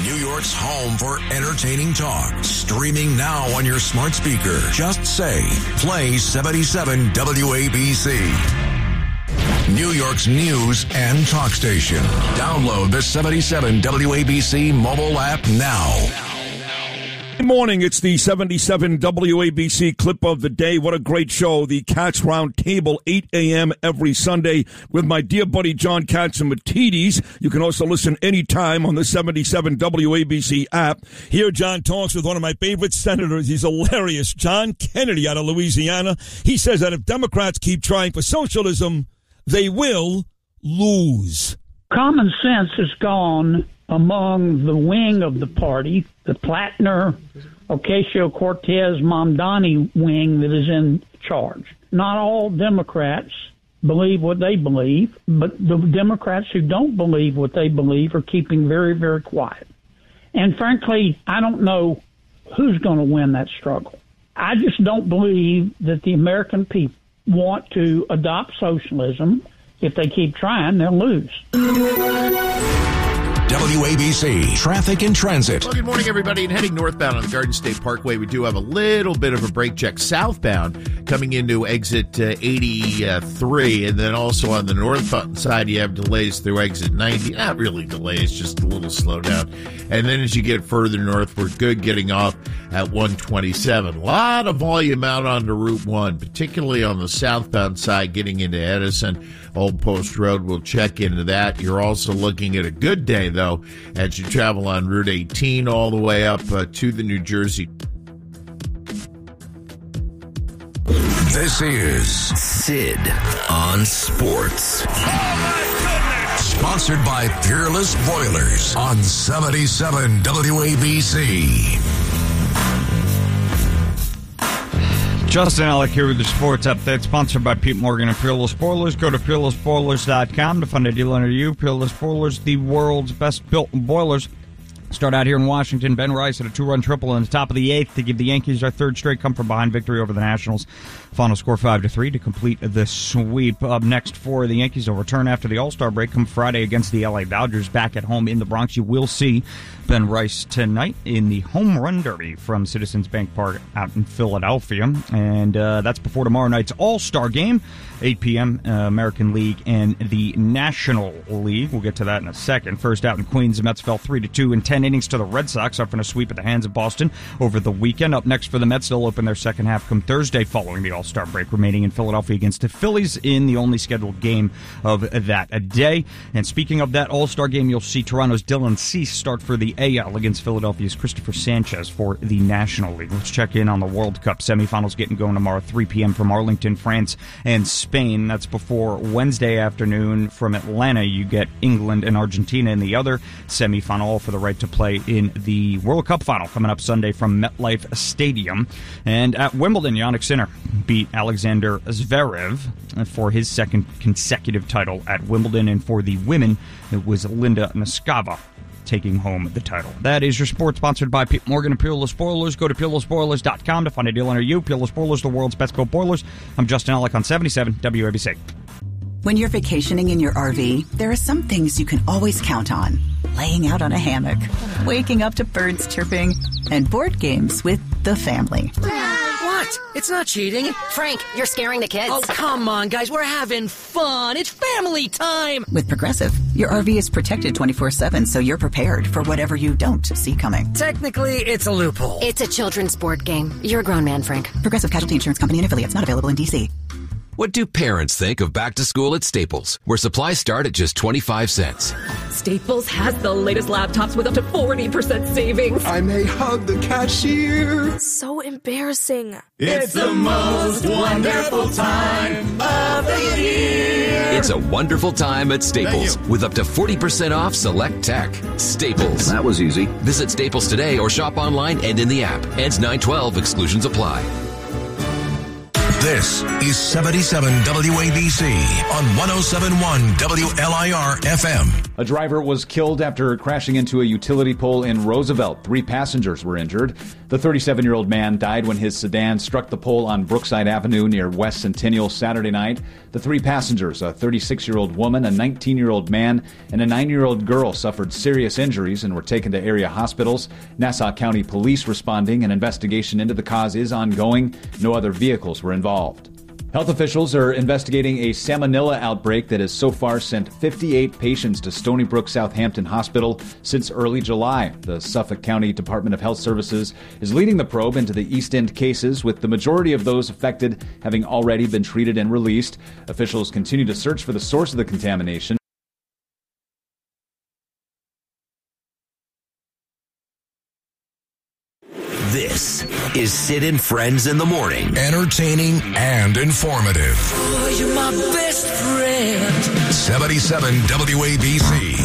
New York's home for entertaining talk. Streaming now on your smart speaker. Just say, play 77 WABC. New York's news and talk station. Download the 77 WABC mobile app now. Good morning. It's the 77 WABC clip of the day. What a great show. The Cats Round Table, 8 a.m. every Sunday with my dear buddy John Catsimatidis. You can also listen anytime on the 77 WABC app. Here, John talks with one of my favorite senators. He's hilarious. John Kennedy out of Louisiana. He says that if Democrats keep trying for socialism, they will lose. Common sense is gone among the wing of the party, the Platner, Ocasio-Cortez, Mamdani wing that is in charge. Not all Democrats believe what they believe, but the Democrats who don't believe what they believe are keeping very, very quiet. And frankly, I don't know who's going to win that struggle. I just don't believe that the American people want to adopt socialism. If they keep trying, they'll lose. WABC Traffic and Transit. Well, good morning, everybody. And heading northbound on the Garden State Parkway, we do have a little bit of a brake check southbound coming into exit 83. And then also on the northbound side, you have delays through exit 90. Not really delays, just a little slowdown. And then as you get further north, we're good getting off at 127. A lot of volume out onto Route 1, particularly on the southbound side getting into Edison. Old Post Road, we'll check into that. You're also looking at a good day, though, as you travel on Route 18 all the way up to the New Jersey. This is Sid on Sports. Oh, my goodness! Sponsored by Peerless Boilers on 77 WABC. Justin Alec here with the sports update, sponsored by Pete Morgan and Peerless Boilers. Go to peerlessboilers.com to find a dealer near you. Peerless Boilers, the world's best built boilers. Start out here in Washington. Ben Rice at a two-run triple in the top of the eighth to give the Yankees their third straight come-from-behind victory over the Nationals. Final score 5-3 to complete the sweep. Up next for the Yankees, they'll return after the All-Star break come Friday against the LA Dodgers back at home in the Bronx. You will see Ben Rice tonight in the Home Run Derby from Citizens Bank Park out in Philadelphia. And that's before tomorrow night's All-Star game, 8 p.m., American League and the National League. We'll get to that in a second. First out in Queens, the Mets fell 3-2 in 10 innings to the Red Sox, suffering a sweep at the hands of Boston over the weekend. Up next for the Mets, they'll open their second half come Thursday following the All-Star break, remaining in Philadelphia against the Phillies in the only scheduled game of that day. And speaking of that All-Star game, you'll see Toronto's Dylan Cease start for the AL against Philadelphia's Christopher Sanchez for the National League. Let's check in on the World Cup semifinals getting going tomorrow, 3 p.m. from Arlington, France and Spain. That's before Wednesday afternoon from Atlanta. You get England and Argentina in the other semifinal, all for the right to play in the World Cup final coming up Sunday from MetLife Stadium. And at Wimbledon, Jannik Sinner beat Alexander Zverev for his second consecutive title at Wimbledon. And for the women, it was Linda Noskova taking home the title. That is your sports, sponsored by Pete Morgan and Peerless Boilers. Go to peerlessboilers.com to find a deal near you. Peerless Boilers, the world's best built boilers. I'm Justin Alec on 77 WABC. When you're vacationing in your RV, there are some things you can always count on. Laying out on a hammock, waking up to birds chirping, and board games with the family. What? It's not cheating. Frank, you're scaring the kids. Oh, come on, guys. We're having fun. It's family time. With Progressive, your RV is protected 24/7, so you're prepared for whatever you don't see coming. Technically, it's a loophole. It's a children's board game. You're a grown man, Frank. Progressive Casualty Insurance Company and affiliates, not available in D.C. What do parents think of back to school at Staples, where supplies start at just 25 cents? Staples has the latest laptops with up to 40% savings. I may hug the cashier. So embarrassing. It's the most wonderful time of the year. It's a wonderful time at Staples with up to 40% off select tech. Staples. That was easy. Visit Staples today or shop online and in the app. Ends 9/12. Exclusions apply. This is 77 WABC on 107.1 WLIR FM. A driver was killed after crashing into a utility pole in Roosevelt. 3 passengers were injured. The 37-year-old man died when his sedan struck the pole on Brookside Avenue near West Centennial Saturday night. The 3 passengers, a 36-year-old woman, a 19-year-old man, and a 9-year-old girl, suffered serious injuries and were taken to area hospitals. Nassau County Police responding. An investigation into the cause is ongoing. No other vehicles were involved. Health officials are investigating a salmonella outbreak that has so far sent 58 patients to Stony Brook Southampton Hospital since early July. The Suffolk County Department of Health Services is leading the probe into the East End cases, with the majority of those affected having already been treated and released. Officials continue to search for the source of the contamination. This is Sid and Friends in the Morning. Entertaining and informative. Oh, you're my best friend. 77 WABC.